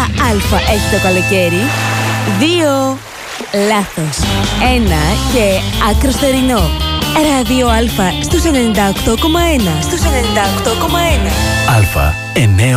Α έχει το καλοκαίρι. 2. Λάθος. 1 και άκρος θερινό. Ράδιο Α στους 98,1. Στους 98,1. Α, 9.